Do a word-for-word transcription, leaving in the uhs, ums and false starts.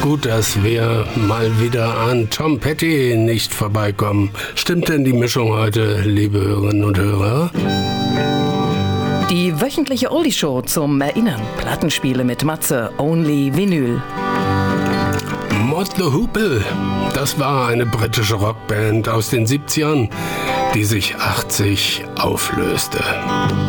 Gut, dass wir mal wieder an Tom Petty nicht vorbeikommen. Stimmt denn die Mischung heute, liebe Hörerinnen und Hörer? Die wöchentliche Oldie-Show zum Erinnern. Plattenspiele mit Matze, Only Vinyl. Mott the Hoople, das war eine britische Rockband aus den siebzigern, die sich achtzig auflöste.